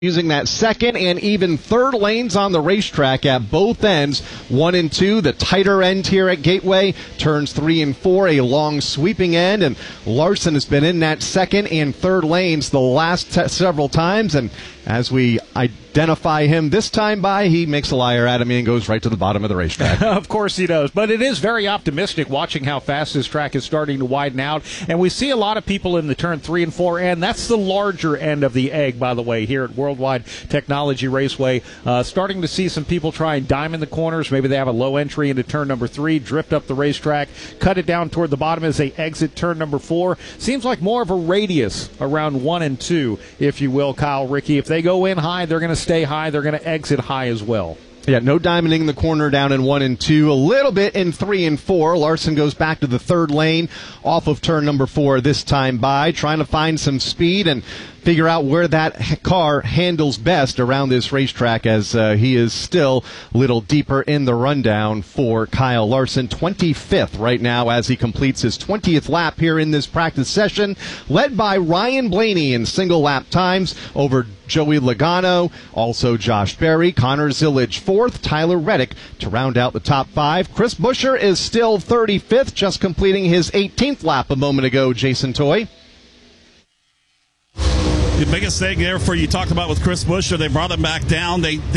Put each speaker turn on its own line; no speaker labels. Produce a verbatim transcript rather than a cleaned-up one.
using that second and even third lanes on the racetrack at both ends. One and two, the tighter end here at Gateway. Turns three and four, a long sweeping end. And Larson has been in that second and third lanes the last t- several times. And as we identify him this time by, he makes a liar out of me and goes right to the bottom of the racetrack.
Of course he does. But it is very optimistic watching how fast this track is starting to widen out. And we see a lot of people in the turn three and four end. That's the larger end of the egg, by the way, here at Worldwide Technology Raceway. Uh, starting to see some people try and diamond the corners. Maybe they have a low entry into turn number three, drift up the racetrack, cut it down toward the bottom as they exit turn number four. Seems like more of a radius around one and two, if you will, Kyle, Ricky. If they go in high, they're going to stay high. They're going to exit high as well.
Yeah, no diamonding the corner down in one and two. A little bit in three and four. Larson goes back to the third lane off of turn number four this time by, trying to find some speed and figure out where that car handles best around this racetrack, as uh, he is still a little deeper in the rundown for Kyle Larson. twenty-fifth right now as he completes his twentieth lap here in this practice session, led by Ryan Blaney in single lap times over Joey Logano, also Josh Berry, Connor Zillage fourth, Tyler Reddick to round out the top five. Chris Buescher is still thirty-fifth, just completing his eighteenth lap a moment ago, Jason Toy.
The biggest thing there for you talked about with Chris Buescher, they brought him back down. They, they